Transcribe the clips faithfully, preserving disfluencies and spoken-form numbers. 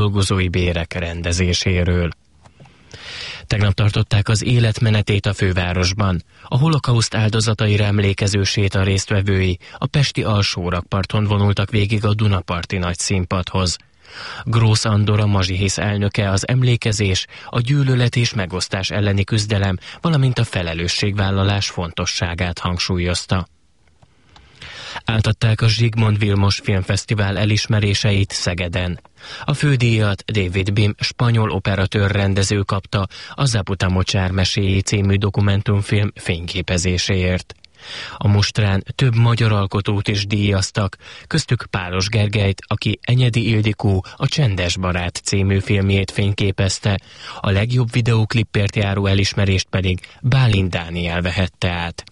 dolgozói bérek rendezéséről. Tegnap tartották az életmenetét a fővárosban. A holokauszt áldozataira emlékező séta résztvevői a pesti Alsórakparton vonultak végig a Dunaparti nagyszínpadhoz. Grósz Andor, a Mazsihisz elnöke az emlékezés, a gyűlölet és megosztás elleni küzdelem, valamint a felelősségvállalás fontosságát hangsúlyozta. Átadták a Zsigmond Vilmos Filmfesztivál elismeréseit Szegeden. A fődíjat David Bim spanyol operatőr rendező kapta a Zaputa Mocsár meséjé című dokumentumfilm fényképezéséért. A mostrán több magyar alkotót is díjaztak, köztük Pálos Gergelyt, aki Enyedi Ildikó a Csendes barát című filmjét fényképezte, a legjobb videóklipért járó elismerést pedig Bálint Dániel vehette át.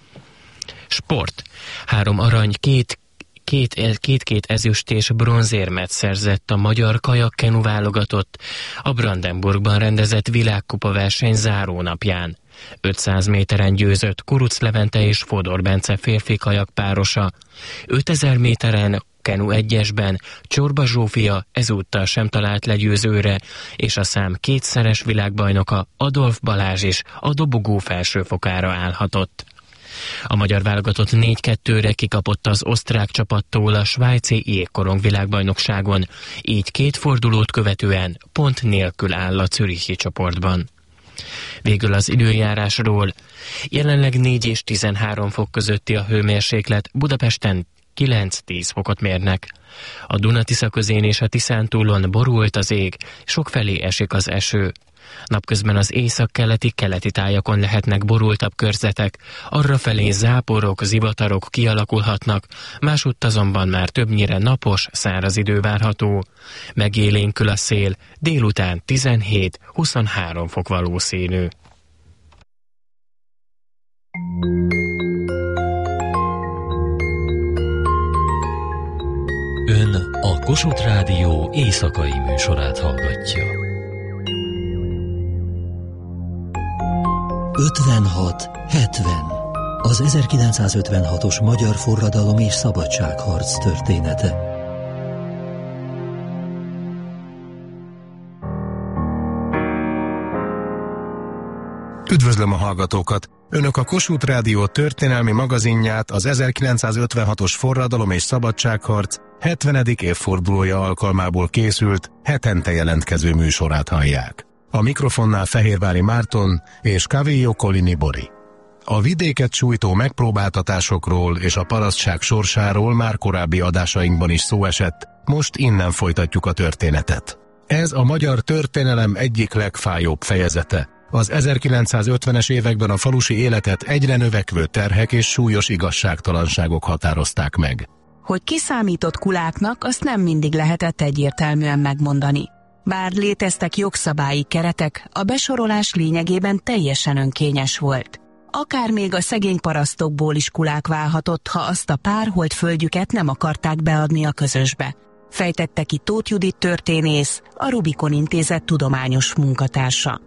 Sport. Három arany, két Két-két ezüst és bronzérmet szerzett a magyar kajakkenu válogatott a Brandenburgban rendezett világkupa verseny zárónapján. ötszáz méteren győzött Kuruc Levente és Fodor Bence férfi kajakpárosa. ötezer méteren kenu egyesben Csorba Zsófia ezúttal sem talált legyőzőre, és a szám kétszeres világbajnoka Adolf Balázs is a dobogó felsőfokára állhatott. A magyar válogatott négy kettőre kikapott az osztrák csapattól a svájci jégkorong világbajnokságon, így két fordulót követően pont nélkül áll a zürichi csoportban. Végül az időjárásról. Jelenleg négy és tizenhárom fok közötti a hőmérséklet, Budapesten kilenc-tíz fokot mérnek. A Duna-Tisza közén és a Tiszántúlon borult az ég, sokfelé esik az eső. Napközben az északkeleti-keleti tájakon lehetnek borultabb körzetek, arrafelé záporok, zivatarok kialakulhatnak, másutt azonban már többnyire napos, száraz idő várható. Megélénkül a szél, délután tizenhét-huszonhárom fok valószínű. Ön a Kossuth Rádió éjszakai műsorát hallgatja. ötvenhat hetven. Az ezerkilencszázötvenhatos magyar forradalom és szabadságharc története. Üdvözlöm a hallgatókat! Önök a Kossuth Rádió történelmi magazinját, az ezerkilencszázötvenhatos forradalom és szabadságharc hetvenedik évfordulója alkalmából készült, hetente jelentkező műsorát hallják. A mikrofonnál Fehérvári Márton és Cavillo Colini Bori. A vidéket sújtó megpróbáltatásokról és a parasztság sorsáról már korábbi adásainkban is szó esett, most innen folytatjuk a történetet. Ez a magyar történelem egyik legfájóbb fejezete. Az ezerkilencszázötvenes években a falusi életet egyre növekvő terhek és súlyos igazságtalanságok határozták meg. Hogy kiszámított kuláknak, azt nem mindig lehetett egyértelműen megmondani. Bár léteztek jogszabályi keretek, a besorolás lényegében teljesen önkényes volt. Akár még a szegény parasztokból is kulák válhatott, ha azt a pár holdföldjüket nem akarták beadni a közösbe. Fejtette ki Tóth Judit történész, a Rubikon Intézet tudományos munkatársa.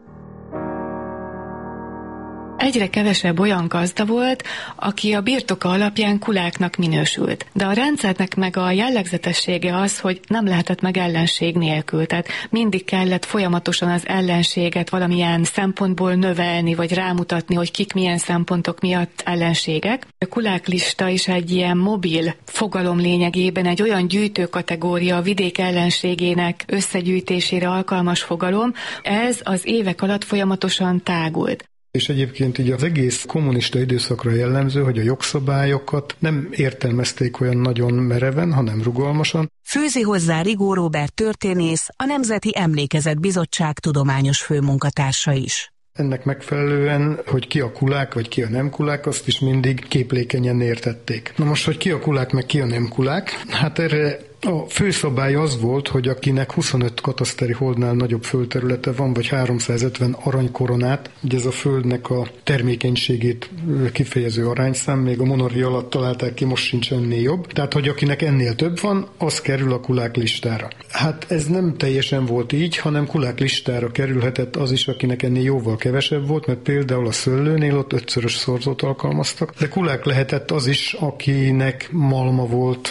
Egyre kevesebb olyan gazda volt, aki a birtoka alapján kuláknak minősült. De a rendszernek meg a jellegzetessége az, hogy nem lehetett meg ellenség nélkül. Tehát mindig kellett folyamatosan az ellenséget valamilyen szempontból növelni, vagy rámutatni, hogy kik milyen szempontok miatt ellenségek. A kuláklista is egy ilyen mobil fogalom lényegében, egy olyan gyűjtőkategória, a vidék ellenségének összegyűjtésére alkalmas fogalom. Ez az évek alatt folyamatosan tágult. És egyébként így az egész kommunista időszakra jellemző, hogy a jogszabályokat nem értelmezték olyan nagyon mereven, hanem rugalmasan. Fűzi hozzá Rigó Róbert történész, a Nemzeti Emlékezet Bizottság tudományos főmunkatársa is. Ennek megfelelően, hogy ki a kulák, vagy ki a nem kulák, azt is mindig képlékenyen értették. Na most, hogy ki a kulák, meg ki a nem kulák, hát erre a főszabály az volt, hogy akinek huszonöt kataszteri holdnál nagyobb földterülete van, vagy háromszázötven aranykoronát, ugye ez a földnek a termékenységét kifejező arányszám, még a monarchia alatt találták ki, most sincs ennél jobb. Tehát, hogy akinek ennél több van, az kerül a kulák listára. Hát ez nem teljesen volt így, hanem kulák listára kerülhetett az is, akinek ennél jóval kevesebb volt, mert például a szőlőnél ott ötszörös szorzót alkalmaztak, de kulák lehetett az is, akinek malma volt,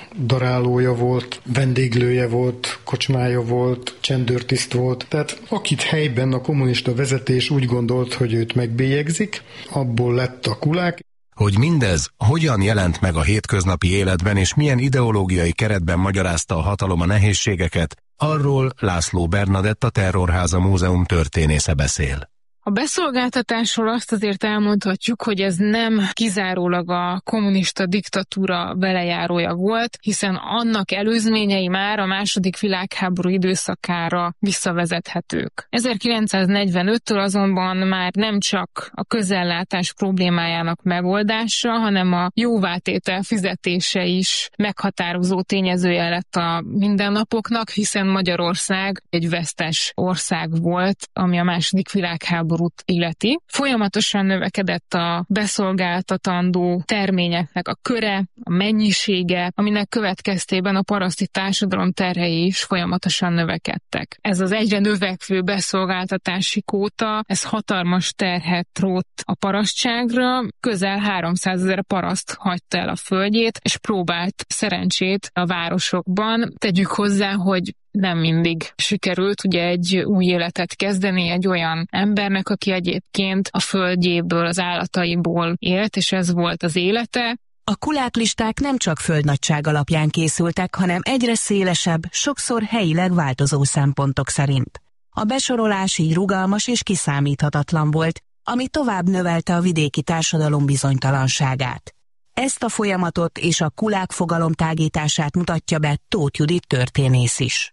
darálója volt, vendéglője volt, kocsmája volt, csendőrtiszt volt. Tehát akit helyben a kommunista vezetés úgy gondolt, hogy őt megbélyegzik, abból lett a kulák. Hogy mindez hogyan jelent meg a hétköznapi életben, és milyen ideológiai keretben magyarázta a hatalom a nehézségeket, arról László Bernadett, a Terrorháza Múzeum történésze beszél. A beszolgáltatásról azt azért elmondhatjuk, hogy ez nem kizárólag a kommunista diktatúra velejárója volt, hiszen annak előzményei már a második világháború időszakára visszavezethetők. ezerkilencszáznegyvenöttől azonban már nem csak a közellátás problémájának megoldása, hanem a jóvátétel fizetése is meghatározó tényezője lett a mindennapoknak, hiszen Magyarország egy vesztes ország volt, ami a második világháború illeti. Folyamatosan növekedett a beszolgáltatandó terményeknek a köre, a mennyisége, aminek következtében a paraszti társadalom terhei is folyamatosan növekedtek. Ez az egyre növekvő beszolgáltatási kóta, ez hatalmas terhet rótt a parasztságra, közel háromszázezer paraszt hagyta el a földjét, és próbált szerencsét a városokban. Tegyük hozzá, hogy nem mindig sikerült ugye egy új életet kezdeni egy olyan embernek, aki egyébként a földjéből, az állataiból élt, és ez volt az élete. A kuláklisták nem csak földnagyság alapján készültek, hanem egyre szélesebb, sokszor helyileg változó szempontok szerint. A besorolás így rugalmas és kiszámíthatatlan volt, ami tovább növelte a vidéki társadalom bizonytalanságát. Ezt a folyamatot és a kulák fogalom tágítását mutatja be Tóth Judit történész is.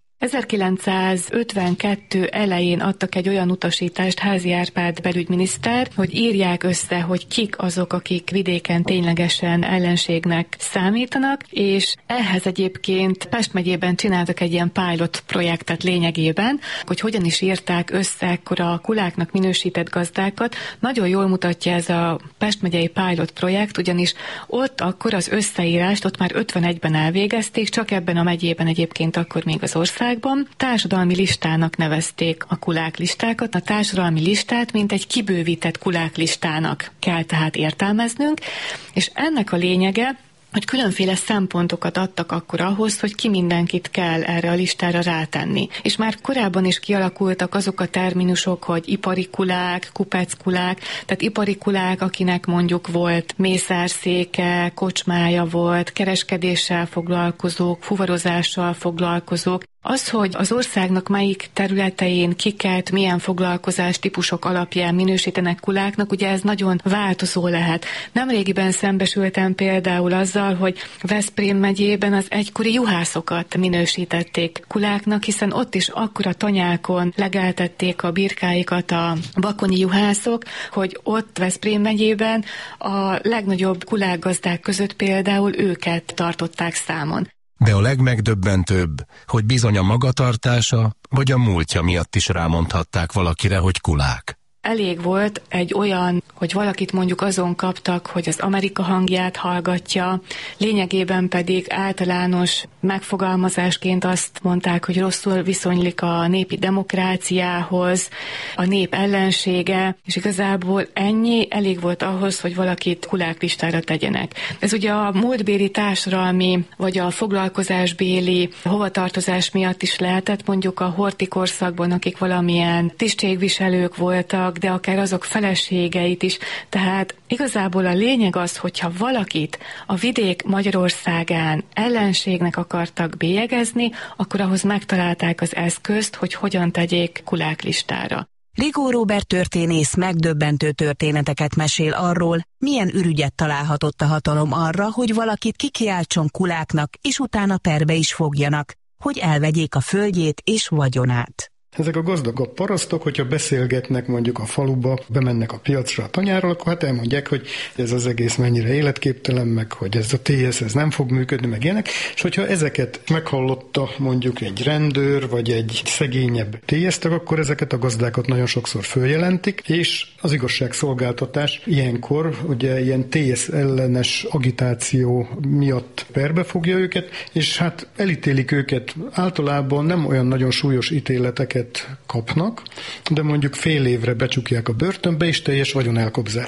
ezerkilencszázötvenkettő elején adtak egy olyan utasítást Házi Árpád belügyminiszter, hogy írják össze, hogy kik azok, akik vidéken ténylegesen ellenségnek számítanak, és ehhez egyébként Pest megyében csináltak egy ilyen pilot projektet lényegében, hogy hogyan is írták össze ekkor a kuláknak minősített gazdákat. Nagyon jól mutatja ez a Pest megyei pilot projekt, ugyanis ott akkor az összeírást, ott már ötvenegyben elvégezték, csak ebben a megyében egyébként akkor még az ország. Társadalmi listának nevezték a kuláklistákat. A társadalmi listát, mint egy kibővített kuláklistának kell tehát értelmeznünk, és ennek a lényege, hogy különféle szempontokat adtak akkor ahhoz, hogy ki mindenkit kell erre a listára rátenni. És már korábban is kialakultak azok a terminusok, hogy ipari kulák, kupeckulák, tehát ipari kulák, akinek mondjuk volt mészárszéke, kocsmája volt, kereskedéssel foglalkozók, fuvarozással foglalkozók. Az, hogy az országnak melyik területein kiket, milyen foglalkozás típusok alapján minősítenek kuláknak, ugye ez nagyon változó lehet. Nemrégiben szembesültem például azzal, hogy Veszprém megyében az egykori juhászokat minősítették kuláknak, hiszen ott is akkora tanyákon legeltették a birkáikat a bakonyi juhászok, hogy ott Veszprém megyében a legnagyobb kulákgazdák között például őket tartották számon. De a legmegdöbbentőbb, hogy bizony a magatartása vagy a múltja miatt is rámondhatták valakire, hogy kulák. Elég volt egy olyan, hogy valakit mondjuk azon kaptak, hogy az Amerika hangját hallgatja, lényegében pedig általános megfogalmazásként azt mondták, hogy rosszul viszonylik a népi demokráciához, a nép ellensége, és igazából ennyi elég volt ahhoz, hogy valakit kuláklistára tegyenek. Ez ugye a múltbéli társadalmi, vagy a foglalkozásbéli hovatartozás miatt is lehetett, mondjuk a horthy korszakban, akik valamilyen tisztségviselők voltak, de akár azok feleségeit is. Tehát igazából a lényeg az, hogyha valakit a vidék Magyarországán ellenségnek akartak bélyegezni, akkor ahhoz megtalálták az eszközt, hogy hogyan tegyék kuláklistára. Rigó Róbert történész megdöbbentő történeteket mesél arról, milyen ürügyet találhatott a hatalom arra, hogy valakit kikiáltson kuláknak, és utána perbe is fogjanak, hogy elvegyék a földjét és vagyonát. Ezek a gazdagabb parasztok, hogyha beszélgetnek mondjuk a faluba, bemennek a piacra a tanyáról, akkor hát elmondják, hogy ez az egész mennyire életképtelen, meg hogy ez a té es ez nem fog működni, meg ilyenek. És hogyha ezeket meghallotta mondjuk egy rendőr, vagy egy szegényebb té es tag, akkor ezeket a gazdákat nagyon sokszor följelentik, és az igazságszolgáltatás ilyenkor ugye ilyen té es ellenes agitáció miatt perbe fogja őket, és hát elítélik őket. Általában nem olyan nagyon súlyos ítéleteket kapnak, de mondjuk fél évre becsukják a börtönbe, és teljes vagyonelkobzás. És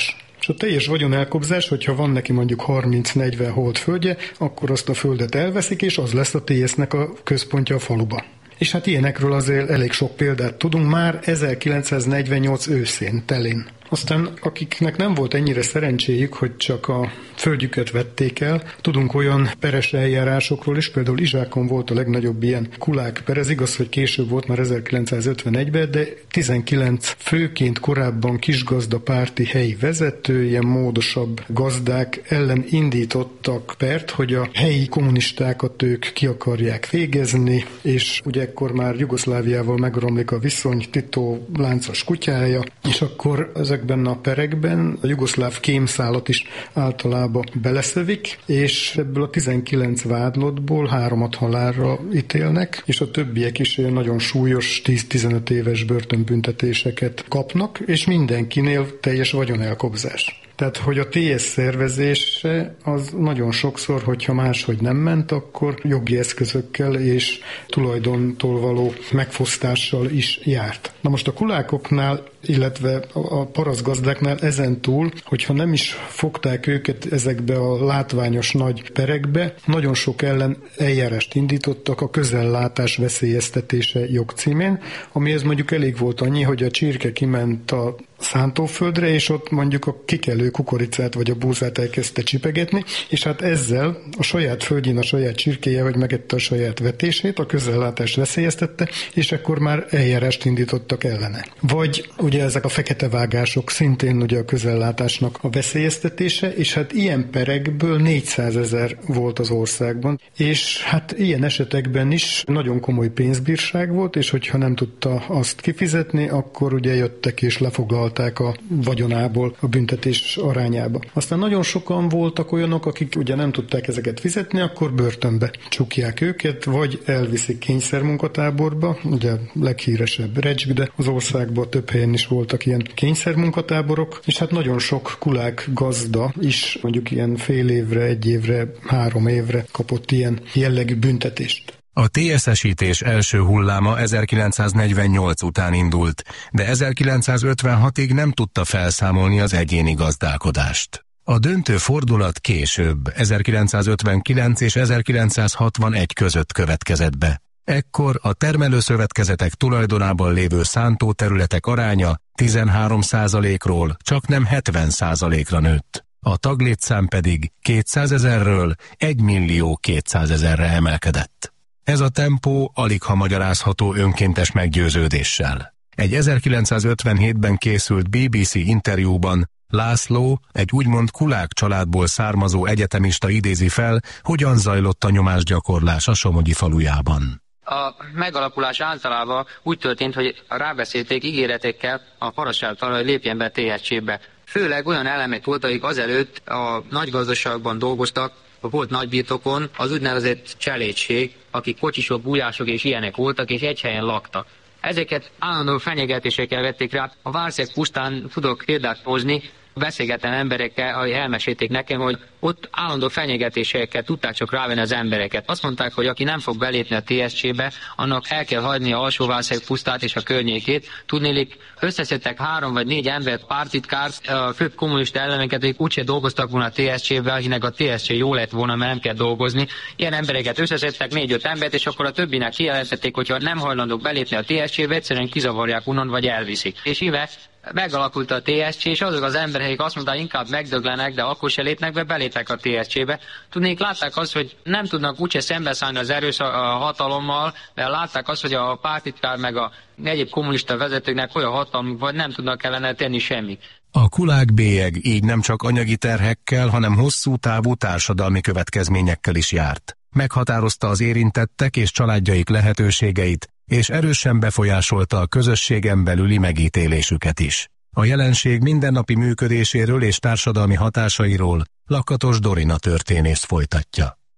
És a teljes vagyonelkobzás, hogyha van neki mondjuk harminc-negyven hold földje, akkor azt a földet elveszik, és az lesz a té es-nek a központja a faluba. És hát ilyenekről azért elég sok példát tudunk már ezerkilencszáznegyvennyolc őszén, telén. Aztán akiknek nem volt ennyire szerencséjük, hogy csak a földjüket vették el, tudunk olyan peres eljárásokról is, például Izsákon volt a legnagyobb ilyen kulák per, ez igaz, hogy később volt már ezerkilencszázötvenegyben, de tizenkilenc főként korábban kisgazda párti helyi vezető, ilyen módosabb gazdák ellen indítottak pert, hogy a helyi kommunistákat ők ki akarják végezni, és ugye ekkor már Jugoszláviával megromlik a viszony, Tito láncos kutyája, és akkor ezekben a perekben a jugoszláv kémszálat is általában beleszövik, és ebből a tizenkilenc vádlottból háromat halálra ítélnek, és a többiek is nagyon súlyos tíz-tizenöt éves börtönbüntetéseket kapnak, és mindenkinél teljes vagyonelkobzás. Tehát, hogy a té es szervezése az nagyon sokszor, hogyha máshogy nem ment, akkor jogi eszközökkel és tulajdontól való megfosztással is járt. Na most a kulákoknál, illetve a parasztgazdáknál ezen túl, hogyha nem is fogták őket ezekbe a látványos nagy perekbe, nagyon sok ellen eljárást indítottak a közellátás veszélyeztetése jogcímén, amihez mondjuk elég volt annyi, hogy a csirke kiment a szántóföldre, és ott mondjuk a kikelő kukoricát vagy a búzát elkezdte csipegetni, és hát ezzel a saját földjén a saját csirkéje, hogy megette a saját vetését, a közellátást veszélyeztette, és akkor már eljárást indítottak ellene. Vagy ugye ezek a fekete vágások szintén ugye a közellátásnak a veszélyeztetése, és hát ilyen perekből négyszázezer volt az országban, és hát ilyen esetekben is nagyon komoly pénzbírság volt, és hogyha nem tudta azt kifizetni, akkor ugye jöttek és lefoglalták a vagyonából a büntetés arányába. Aztán nagyon sokan voltak olyanok, akik ugye nem tudták ezeket fizetni, akkor börtönbe csukják őket, vagy elviszik kényszermunkatáborba, ugye leghíresebb Recsk, de az országban több helyen is voltak ilyen kényszermunkatáborok, és hát nagyon sok kulák gazda is mondjuk ilyen fél évre, egy évre, három évre kapott ilyen jellegű büntetést. A té es-esítés első hulláma ezerkilencszáznegyvennyolc után indult, de ezerkilencszázötvenhatig nem tudta felszámolni az egyéni gazdálkodást. A döntő fordulat később, ezerkilencszázötvenkilenc és ezerkilencszázhatvanegy között következett be. Ekkor a termelőszövetkezetek tulajdonában lévő szántóterületek aránya tizenhárom százalékról csaknem hetven százalékra nőtt. A taglétszám pedig kétszázezerről egymillió kétszázezerre emelkedett. Ez a tempó aligha magyarázható önkéntes meggyőződéssel. Egy ezerkilencszázötvenhétben készült bé bé cé interjúban László, egy úgymond kulák családból származó egyetemista idézi fel, hogyan zajlott a nyomásgyakorlás a somogyi falujában. A megalapulás általában úgy történt, hogy rábeszélték ígéretekkel a parasztságtal, hogy lépjen be té es cé-be. Főleg olyan elemek voltak, akik azelőtt a nagygazdaságban dolgoztak, volt nagybirtokon, az úgynevezett cselédség, akik kocsisok, gulyások és ilyenek voltak, és egy helyen laktak. Ezeket állandó fenyegetésekkel vették rá. A Várszeg pusztán tudok példát hozni, beszélgettem emberekkel, hogy elmesélték nekem, hogy ott állandó fenyegetésekkel tudták csak rávenni az embereket. Azt mondták, hogy aki nem fog belépni a té es cé-be, annak el kell hagyni a Alsó-Várszeg pusztát és a környékét. Tudnélik, összeszedtek három vagy négy embert, pártitkárt, a főbb kommunista elemeket, akik úgyse dolgoztak volna a té es cé-be, akinek a té es cé jó lett volna, mert nem kell dolgozni. Ilyen embereket összeszedtek, négy-öt embert, és akkor a többinek kijelentették, hogyha nem hajlandók belépni a té es cé-be, egyszerűen kizavarják onnan, vagy elviszik. És íve megalakult a té es cé, és azok az emberek, akik azt mondták, inkább megdöglenek, de akkor se lépnek be, beléptek a té es cé-be. Tudnék, látták azt, hogy nem tudnak úgyse szembeszállni az erős a hatalommal, mert látták azt, hogy a pártitkár meg a egyéb kommunista vezetőknek olyan hatalmuk vagy, nem tudnak ellene tenni semmit. A kulákbélyeg így nem csak anyagi terhekkel, hanem hosszú távú társadalmi következményekkel is járt. Meghatározta az érintettek és családjaik lehetőségeit, és erősen befolyásolta a közösségen belüli megítélésüket is. A jelenség mindennapi működéséről és társadalmi hatásairól Lakatos Dorina történész folytatja.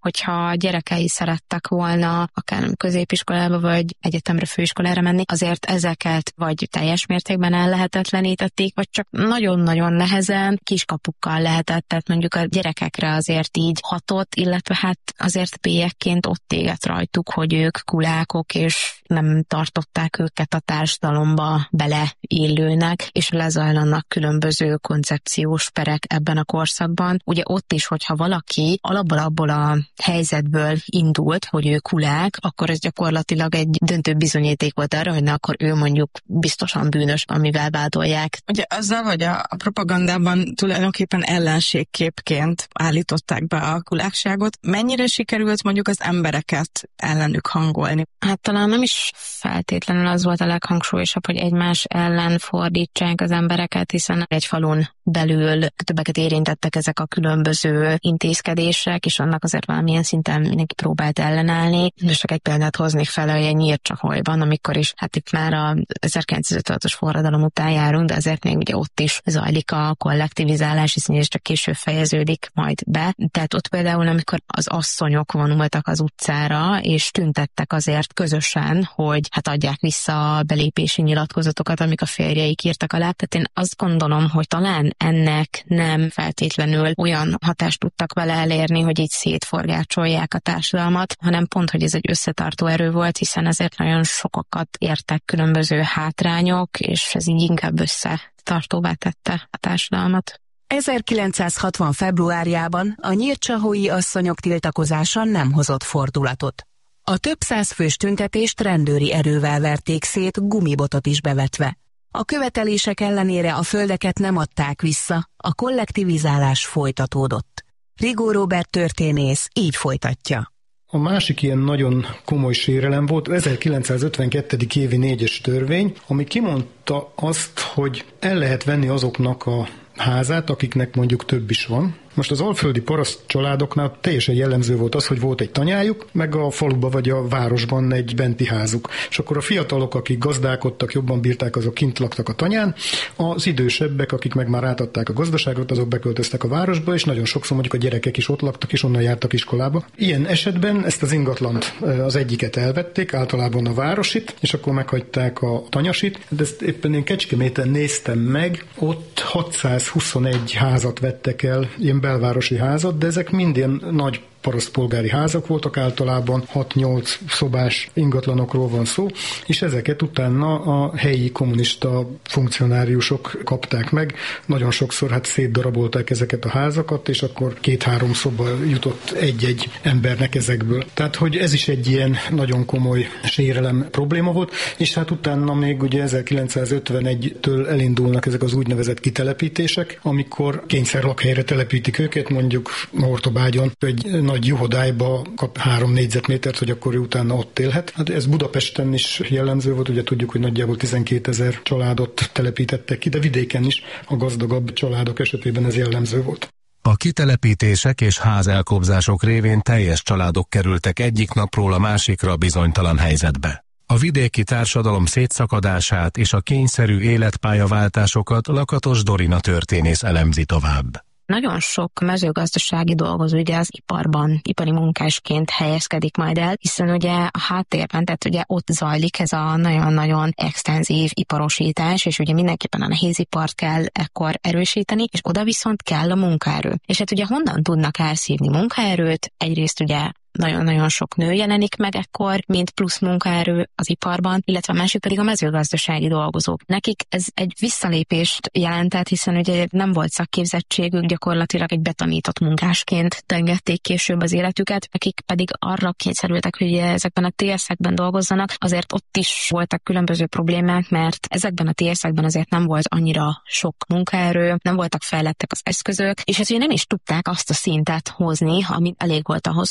hogyha a gyerekei szerettek volna akár középiskolába vagy egyetemre, főiskolára menni, azért ezeket vagy teljes mértékben ellehetetlenítették, vagy csak nagyon-nagyon nehezen kiskapukkal lehetett, tehát mondjuk a gyerekekre azért így hatott, illetve hát azért bélyekként ott égett rajtuk, hogy ők kulákok, és nem tartották őket a társadalomba beleillőnek, és lezajlanak különböző koncepciós perek ebben a korszakban. Ugye ott is, hogyha valaki alapból abból a helyzetből indult, hogy ő kulák, akkor ez gyakorlatilag egy döntő bizonyíték volt arra, hogy ne, akkor ő mondjuk biztosan bűnös, amivel vádolják. Ugye azzal, hogy a propagandában tulajdonképpen ellenségképként állították be a kulákságot, mennyire sikerült mondjuk az embereket ellenük hangolni? Hát talán nem is feltétlenül az volt a leghangsúlyosabb, hogy egymás ellen fordítsák az embereket, hiszen egy falun belül többeket érintettek ezek a különböző intézkedések, és annak azért valamilyen szinten mindenki próbált ellenállni. És csak egy példát hoznék fel, hogy egy Nyírcsaholyban, amikor is, hát itt már a ezerkilencszázötvenhatos forradalom után járunk, de azért még ugye ott is zajlik a kollektivizálás, hiszen ez csak később fejeződik majd be. Tehát ott például, amikor az asszonyok vonultak az utcára, és tüntettek azért közösen, hogy hát adják vissza a belépési nyilatkozatokat, amik a férjeik írtak alá. Tehát én azt gondolom, hogy talán ennek nem feltétlenül olyan hatást tudtak vele elérni, hogy így szétforgácsolják a társadalmat, hanem pont, hogy ez egy összetartó erő volt, hiszen ezért nagyon sokakat értek különböző hátrányok, és ez így inkább összetartóvá tette a társadalmat. ezerkilencszázhatvan. februárjában a nyírcsahói asszonyok tiltakozása nem hozott fordulatot. A több száz fős tüntetést rendőri erővel verték szét, gumibotot is bevetve. A követelések ellenére a földeket nem adták vissza, a kollektivizálás folytatódott. Rigó Róbert történész így folytatja. A másik ilyen nagyon komoly sérelem volt ezerkilencszázötvenkettő. évi négyes törvény, ami kimondta azt, hogy el lehet venni azoknak a házát, akiknek mondjuk több is van. Most az alföldi paraszt családoknál teljesen jellemző volt az, hogy volt egy tanyájuk, meg a faluba vagy a városban egy benti házuk. És akkor a fiatalok, akik gazdálkodtak, jobban bírták, azok kint laktak a tanyán, az idősebbek, akik meg már átadták a gazdaságot, azok beköltöztek a városba, és nagyon sokszor mondjuk a gyerekek is ott laktak, és onnan jártak iskolába. Ilyen esetben ezt az ingatlant az egyiket elvették, általában a városit, és akkor meghagyták a tanyasit. De ezt éppen én Kecskeméten néztem meg, ott hatszázhuszonegy házat vettek el, ilyen belvárosi házat, de ezek mind ilyen nagy parasztpolgári házak voltak, általában hat-nyolc szobás ingatlanokról van szó, és ezeket utána a helyi kommunista funkcionáriusok kapták meg. Nagyon sokszor hát szétdarabolták ezeket a házakat, és akkor két-három szoba jutott egy-egy embernek ezekből. Tehát, hogy ez is egy ilyen nagyon komoly sérelem probléma volt, és hát utána még ugye ezerkilencszázötvenegytől elindulnak ezek az úgynevezett kitelepítések, amikor kényszer lakhelyre telepítik őket, mondjuk Hortobágyon egy nagy juhodályba kap három négyzetmétert, hogy akkor ő utána ott élhet. Hát ez Budapesten is jellemző volt, ugye tudjuk, hogy nagyjából tizenkétezer családot telepítettek ki, de vidéken is a gazdagabb családok esetében ez jellemző volt. A kitelepítések és házelkobzások révén teljes családok kerültek egyik napról a másikra bizonytalan helyzetbe. A vidéki társadalom szétszakadását és a kényszerű életpályaváltásokat Lakatos Dorina történész elemzi tovább. Nagyon sok mezőgazdasági dolgozó ugye az iparban, ipari munkásként helyezkedik majd el, hiszen ugye a háttérben, tehát ugye ott zajlik ez a nagyon-nagyon extenzív iparosítás, és ugye mindenképpen a nehézipart kell ekkor erősíteni, és oda viszont kell a munkaerő. És hát ugye honnan tudnak elszívni munkaerőt? Egyrészt ugye nagyon-nagyon sok nő jelenik meg ekkor, mint plusz munkaerő az iparban, illetve a másik pedig a mezőgazdasági dolgozók. Nekik ez egy visszalépést jelentett, hiszen ugye nem volt szakképzettségük, gyakorlatilag egy betanított munkásként tengették később az életüket, akik pedig arra kényszerültek, hogy ezekben a té es-ekben dolgozzanak, azért ott is voltak különböző problémák, mert ezekben a té es-ekben azért nem volt annyira sok munkaerő, nem voltak fejlettek az eszközök, és hát ugye nem is tudták azt a szintet hozni, ami elég volt ahhoz, hogy mondjuk a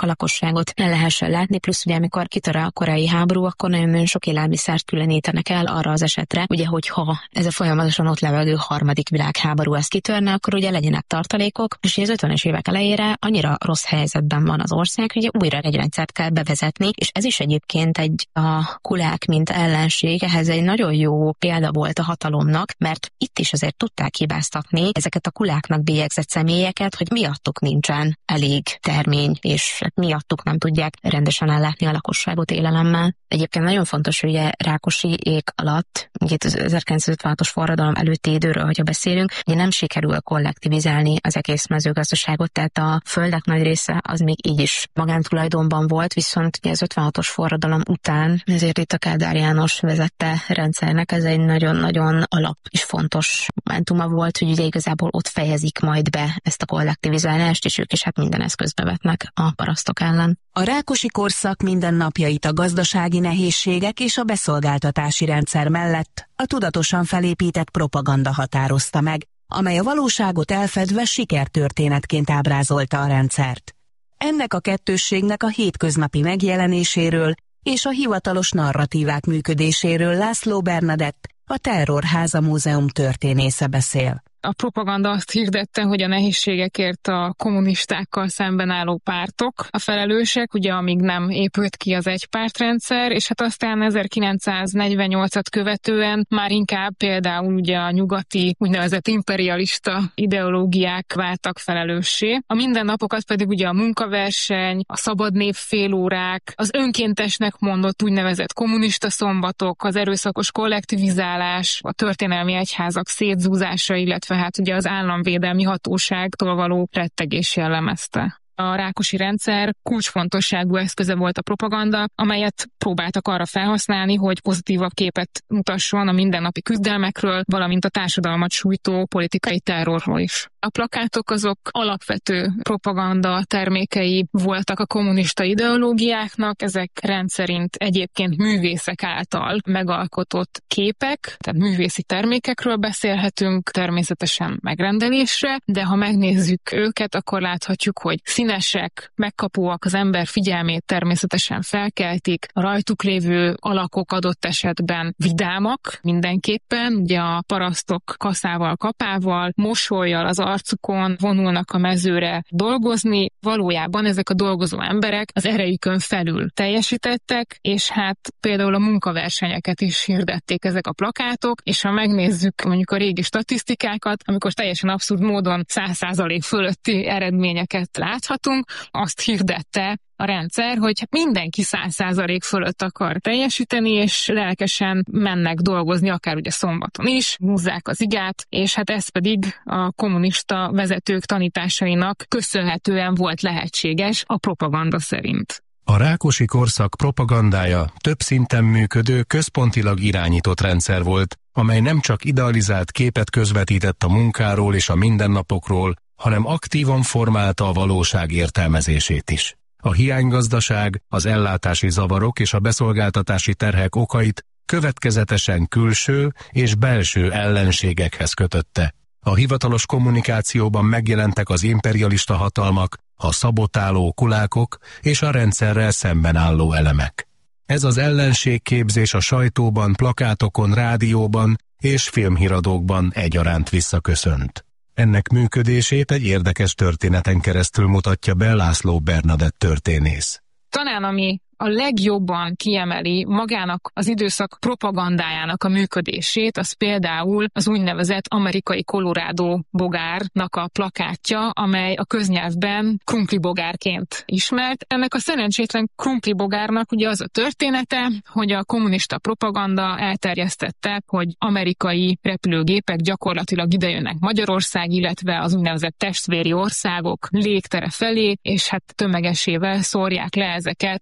lakosságot ne lehessen látni, plusz ugye amikor kitör a koreai háború, akkor nagyon-nagyon sok élelmiszert különítenek el arra az esetre, ugye, hogyha ez a folyamatosan ott levegő harmadik világháború ez kitörne, akkor ugye legyenek tartalékok, és az ötvenes évek elejére annyira rossz helyzetben van az ország, hogy újra egy rendszert kell bevezetni, és ez is egyébként egy a kulák, mint ellenség, ehhez egy nagyon jó példa volt a hatalomnak, mert itt is azért tudták hibáztatni ezeket a kuláknak bélyegzett személyeket, hogy miattuk nincsen elég termény, és miattuk nem tudják rendesen ellátni a lakosságot élelemmel. Egyébként nagyon fontos, hogy ugye Rákosi ék alatt, ugye az ezerkilencszázötvenhatos forradalom előtti időről, hogyha beszélünk, ugye nem sikerül kollektivizálni az egész mezőgazdaságot, tehát a földek nagy része az még így is magántulajdonban volt, viszont ugye az ötvenhatos forradalom után, ezért itt a Kádár János vezette rendszernek ez egy nagyon-nagyon alap és fontos momentuma volt, hogy ugye igazából ott fejezik majd be ezt a kollektivizálást, és ők is hát minden eszközbe vetnek a parasztok ellen. A Rákosi korszak mindennapjait a gazdasági nehézségek és a beszolgáltatási rendszer mellett a tudatosan felépített propaganda határozta meg, amely a valóságot elfedve sikertörténetként ábrázolta a rendszert. Ennek a kettősségnek a hétköznapi megjelenéséről és a hivatalos narratívák működéséről László Bernadett, a Terrorháza Múzeum történésze beszél. A propaganda azt hirdette, hogy a nehézségekért a kommunistákkal szemben álló pártok a felelősek, ugye amíg nem épült ki az egypártrendszer, és hát aztán ezerkilencszáznegyvennyolcat követően már inkább például ugye a nyugati úgynevezett imperialista ideológiák váltak felelőssé. A mindennapokat pedig ugye a munkaverseny, a szabadnév félórák, az önkéntesnek mondott úgynevezett kommunista szombatok, az erőszakos kollektivizálás, a történelmi egyházak szétzúzása, illetve hát ugye az államvédelmi hatóságtól való rettegés jellemezte. A Rákosi rendszer kulcsfontosságú eszköze volt a propaganda, amelyet próbáltak arra felhasználni, hogy pozitívabb képet mutasson a mindennapi küzdelmekről, valamint a társadalmat sújtó politikai terrorról is. A plakátok azok alapvető propaganda termékei voltak a kommunista ideológiáknak, ezek rendszerint egyébként művészek által megalkotott képek, tehát művészi termékekről beszélhetünk, természetesen megrendelésre, de ha megnézzük őket, akkor láthatjuk, hogy színesek, megkapóak, az ember figyelmét természetesen felkeltik, a rajtuk lévő alakok adott esetben vidámak mindenképpen, ugye a parasztok kaszával, kapával, mosollyal az arcukon vonulnak a mezőre dolgozni, valójában ezek a dolgozó emberek az erejükön felül teljesítettek, és hát például a munkaversenyeket is hirdették ezek a plakátok, és ha megnézzük mondjuk a régi statisztikákat, amikor teljesen abszurd módon száz százalék fölötti eredményeket láthatunk, azt hirdette a rendszer, hogy mindenki száz százalék fölött akar teljesíteni, és lelkesen mennek dolgozni, akár ugye szombaton is, húzzák az igát, és hát ez pedig a kommunista vezetők tanításainak köszönhetően volt lehetséges a propaganda szerint. A Rákosi korszak propagandája több szinten működő, központilag irányított rendszer volt, amely nem csak idealizált képet közvetített a munkáról és a mindennapokról, hanem aktívan formálta a valóság értelmezését is. A hiánygazdaság, az ellátási zavarok és a beszolgáltatási terhek okait következetesen külső és belső ellenségekhez kötötte. A hivatalos kommunikációban megjelentek az imperialista hatalmak, a szabotáló kulákok és a rendszerrel szemben álló elemek. Ez az ellenségképzés a sajtóban, plakátokon, rádióban és filmhíradókban egyaránt visszaköszönt. Ennek működését egy érdekes történeten keresztül mutatja be László Bernadett történész. Talán ami a legjobban kiemeli magának az időszak propagandájának a működését, az például az úgynevezett amerikai Colorado bogárnak a plakátja, amely a köznyelvben krumpli bogárként ismert. Ennek a szerencsétlen krumpli bogárnak ugye az a története, hogy a kommunista propaganda elterjesztette, hogy amerikai repülőgépek gyakorlatilag idejönnek Magyarország, illetve az úgynevezett testvéri országok légtere felé, és hát tömegesével szórják le ezeket a krumpli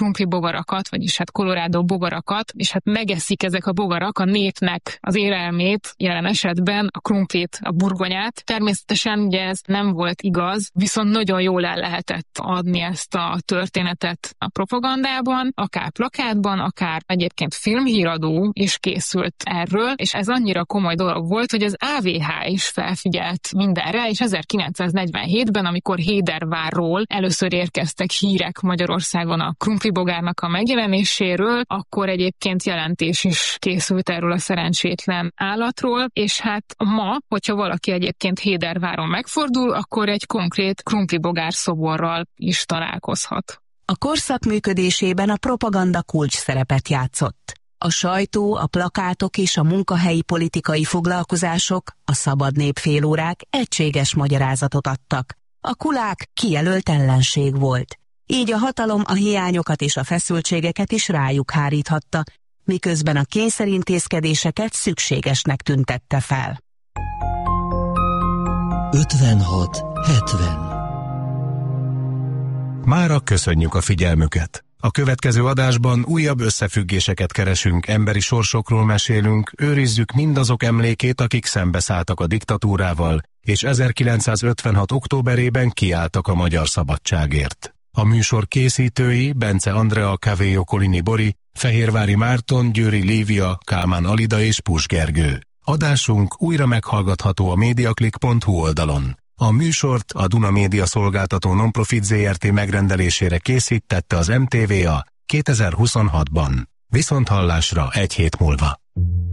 krumpli bogarakat, vagyis hát Colorado bogarakat, és hát megeszik ezek a bogarak a népnek az élelmét, jelen esetben a krumplit, a burgonyát. Természetesen ugye ez nem volt igaz, viszont nagyon jól el lehetett adni ezt a történetet a propagandában, akár plakátban, akár egyébként filmhíradó is készült erről, és ez annyira komoly dolog volt, hogy az á vé há is felfigyelt mindenre, és ezerkilencszáznegyvenhétben, amikor Hédervárról először érkeztek hírek Magyarországon a krumplibogárnak a megjelenéséről, akkor egyébként jelentés is készült erről a szerencsétlen állatról, és hát ma, hogyha valaki egyébként Héderváron megfordul, akkor egy konkrét krumplibogár szoborral is találkozhat. A korszak működésében a propaganda kulcs szerepet játszott. A sajtó, a plakátok és a munkahelyi politikai foglalkozások, a szabad népfélórák egységes magyarázatot adtak. A kulák kijelölt ellenség volt. Így a hatalom a hiányokat és a feszültségeket is rájuk háríthatta, miközben a kényszerintézkedéseket szükségesnek tüntette fel. ötvenhat hetven Mára köszönjük a figyelmüket! A következő adásban újabb összefüggéseket keresünk, emberi sorsokról mesélünk, őrizzük mindazok emlékét, akik szembeszálltak a diktatúrával, és ezerkilencszázötvenhat októberében kiálltak a magyar szabadságért. A műsor készítői Bence Andrea, Cavello Colini Bori, Fehérvári Márton, Győri Lívia, Kálmán Alida és Pus Gergő. Adásunk újra meghallgatható a mediaclick pont hu oldalon. A műsort a Duna Média Szolgáltató Nonprofit zé er té megrendelésére készítette az em té vé á kétezer-huszonhatban. Viszonthallásra egy hét múlva.